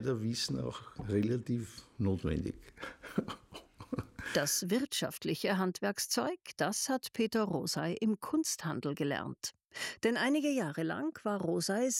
Der Wissen auch relativ notwendig. Das wirtschaftliche Handwerkszeug, das hat Peter Rosei im Kunsthandel gelernt. Denn einige Jahre lang war Rosei